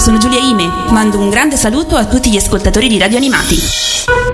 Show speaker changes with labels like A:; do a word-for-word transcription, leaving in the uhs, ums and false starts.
A: sono Giulia Ime. Mando un grande saluto a tutti gli ascoltatori di Radio Animati.